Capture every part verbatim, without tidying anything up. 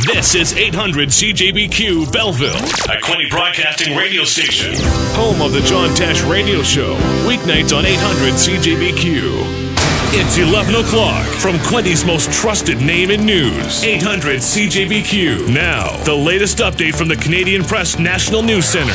This is eight hundred C J B Q Belleville, a Quinte Broadcasting radio station. Home of the John Tesh Radio Show. Weeknights on eight hundred C J B Q. It's eleven o'clock from Quinte's most trusted name in news. eight hundred C J B Q. Now, the latest update from the Canadian Press National News Center.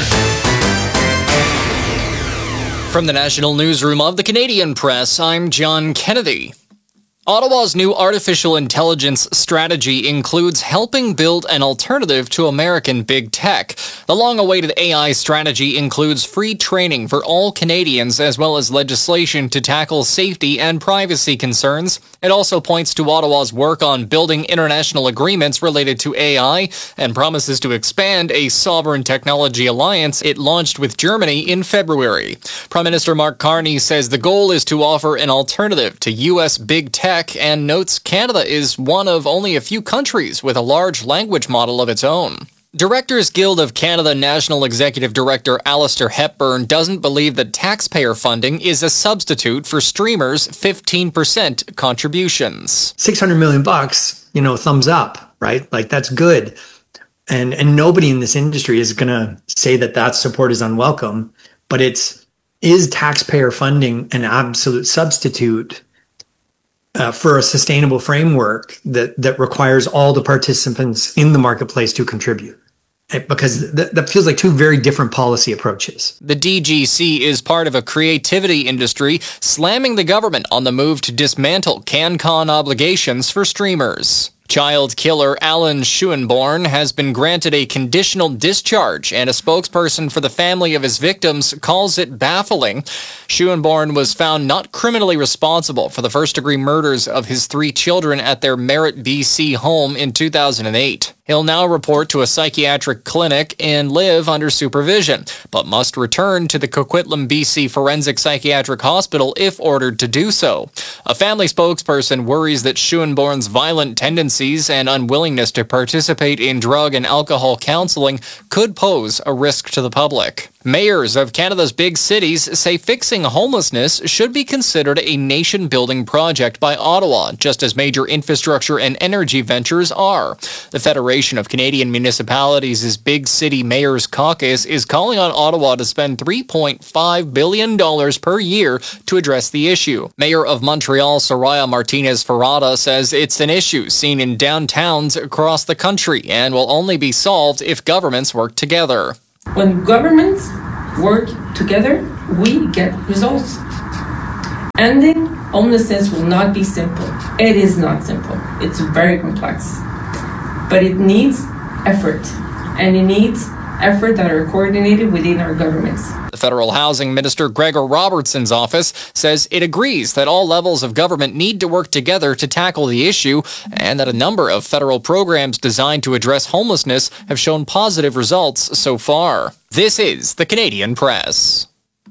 From the National Newsroom of the Canadian Press, I'm John Kennedy. Ottawa's new artificial intelligence strategy includes helping build an alternative to American big tech. The long-awaited A I strategy includes free training for all Canadians as well as legislation to tackle safety and privacy concerns. It also points to Ottawa's work on building international agreements related to A I and promises to expand a sovereign technology alliance it launched with Germany in February. Prime Minister Mark Carney says the goal is to offer an alternative to U S big tech and notes Canada is one of only a few countries with a large language model of its own. Directors Guild of Canada National Executive Director Alistair Hepburn doesn't believe that taxpayer funding is a substitute for streamers' fifteen percent contributions. six hundred million bucks, you know, thumbs up, right? Like that's good. And and nobody in this industry is going to say that that support is unwelcome, but it's is taxpayer funding an absolute substitute Uh, for a sustainable framework that, that requires all the participants in the marketplace to contribute? Because th- that feels like two very different policy approaches. The D G C is part of a creativity industry slamming the government on the move to dismantle CanCon obligations for streamers. Child killer Alan Schoenborn has been granted a conditional discharge, and a spokesperson for the family of his victims calls it baffling. Schoenborn was found not criminally responsible for the first-degree murders of his three children at their Merritt, B C home in two thousand eight. He'll now report to a psychiatric clinic and live under supervision, but must return to the Coquitlam, B C Forensic Psychiatric Hospital if ordered to do so. A family spokesperson worries that Schoenborn's violent tendencies and unwillingness to participate in drug and alcohol counseling could pose a risk to the public. Mayors of Canada's big cities say fixing homelessness should be considered a nation-building project by Ottawa, just as major infrastructure and energy ventures are. The Federation of Canadian Municipalities' Big City Mayors Caucus is calling on Ottawa to spend three point five billion dollars per year to address the issue. Mayor of Montreal, Soraya Martinez-Ferrada, says it's an issue seen in downtowns across the country and will only be solved if governments work together. When governments work together, we get results. Ending homelessness will not be simple. It is not simple. It's very complex. But it needs effort, and it needs effort that are coordinated within our governments. The Federal Housing Minister Gregor Robertson's office says it agrees that all levels of government need to work together to tackle the issue, and that a number of federal programs designed to address homelessness have shown positive results so far. This is the Canadian Press.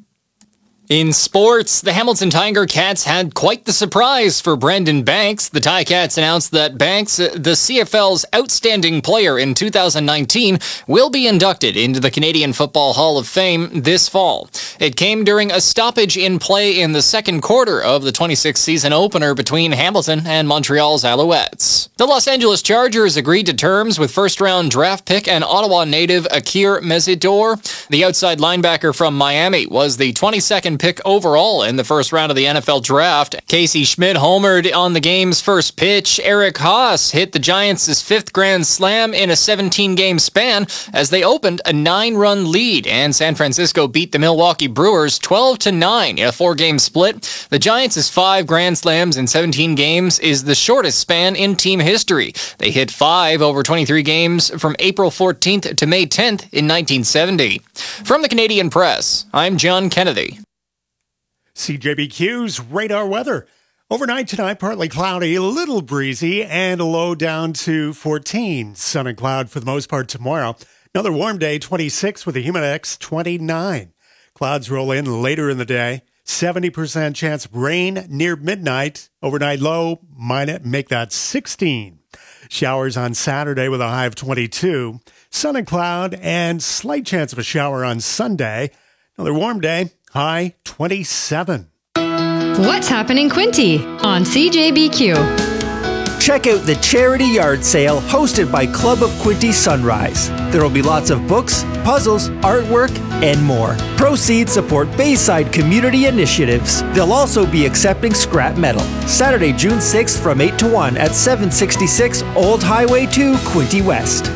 In sports, the Hamilton Tiger Cats had quite the surprise for Brendan Banks. The Ticats announced that Banks, the C F L's outstanding player in two thousand nineteen, will be inducted into the Canadian Football Hall of Fame this fall. It came during a stoppage in play in the second quarter of the twenty-sixth season opener between Hamilton and Montreal's Alouettes. The Los Angeles Chargers agreed to terms with first-round draft pick and Ottawa native Akir Mesidor. The outside linebacker from Miami was the twenty-second pick overall in the first round of the N F L draft. Casey Schmidt homered on the game's first pitch. Eric Haas hit the Giants' fifth grand slam in a seventeen-game span as they opened a nine-run lead, and San Francisco beat the Milwaukee Brewers twelve to nine in a four-game split. The Giants' five grand slams in seventeen games is the shortest span in team history. They hit five over twenty-three games from April fourteenth to May tenth in nineteen seventy. From the Canadian Press, I'm John Kennedy. C J B Q's radar weather. Overnight tonight, partly cloudy, a little breezy, and a low down to fourteen. Sun and cloud for the most part tomorrow. Another warm day, twenty-six, with a humid index twenty-nine. Clouds roll in later in the day. seventy percent chance of rain near midnight. Overnight low, minus, make that sixteen. Showers on Saturday with a high of twenty-two. Sun and cloud, and slight chance of a shower on Sunday. Another warm day. High twenty-seven. What's happening, Quinte? On C J B Q. check out the charity yard sale hosted by Club of Quinte Sunrise. There will be lots of books, puzzles, artwork, and more. Proceeds support Bayside community initiatives. They'll also be accepting scrap metal. Saturday, June sixth from eight to one at seven sixty-six Old Highway two, Quinte West.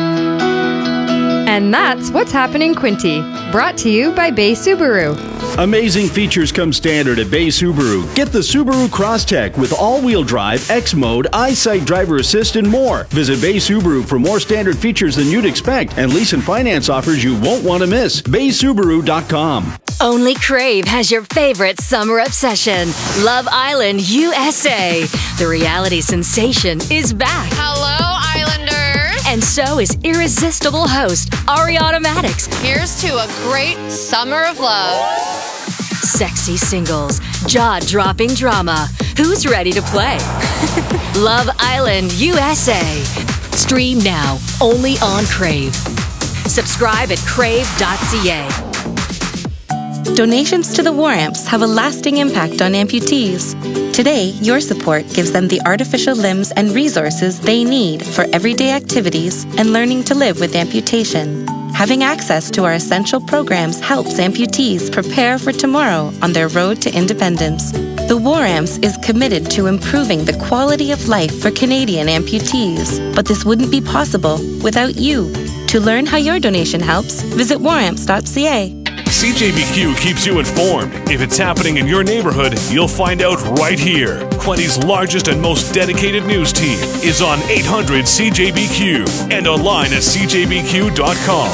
And that's what's happening, Quinte. Brought to you by Bay Subaru. Amazing features come standard at Bay Subaru. Get the Subaru Crosstrek with all-wheel drive, X-Mode, EyeSight driver assist, and more. Visit Bay Subaru for more standard features than you'd expect and lease and finance offers you won't want to miss. bay subaru dot com. Only Crave has your favorite summer obsession, Love Island U S A. The reality sensation is back. Hello, Islanders. And so is irresistible host Ariana Madix. Here's to a great summer of love. Sexy singles, jaw-dropping drama. Who's ready to play? Love Island U S A. Stream now, only on Crave. Subscribe at crave dot c a. Donations to the War Amps have a lasting impact on amputees. Today, your support gives them the artificial limbs and resources they need for everyday activities and learning to live with amputation. Having access to our essential programs helps amputees prepare for tomorrow on their road to independence. The War Amps is committed to improving the quality of life for Canadian amputees, but this wouldn't be possible without you. To learn how your donation helps, visit war amps dot c a. C J B Q keeps you informed. If it's happening in your neighborhood, you'll find out right here. Quinte's largest and most dedicated news team is on eight hundred C J B Q and online at c j b q dot com.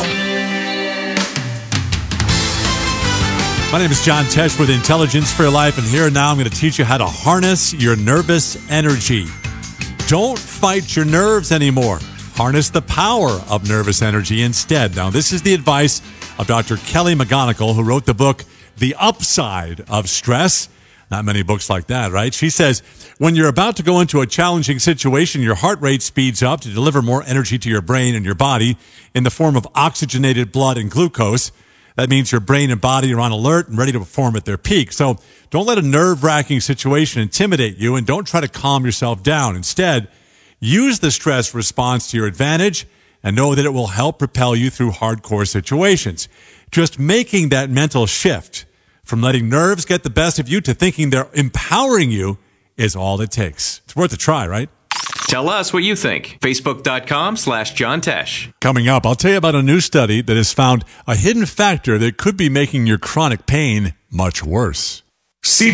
My name is John Tesh with Intelligence for Your Life, and here now I'm going to teach you how to harness your nervous energy. Don't fight your nerves anymore. Harness the power of nervous energy instead. Now, this is the advice of Doctor Kelly McGonigal, who wrote the book, The Upside of Stress. Not many books like that, right? She says, when you're about to go into a challenging situation, your heart rate speeds up to deliver more energy to your brain and your body in the form of oxygenated blood and glucose. That means your brain and body are on alert and ready to perform at their peak. So don't let a nerve-wracking situation intimidate you, and don't try to calm yourself down. Instead, use the stress response to your advantage and know that it will help propel you through hardcore situations. Just making that mental shift from letting nerves get the best of you to thinking they're empowering you is all it takes. It's worth a try, right? Tell us what you think. Facebook.com slash John Tesh. Coming up, I'll tell you about a new study that has found a hidden factor that could be making your chronic pain much worse. C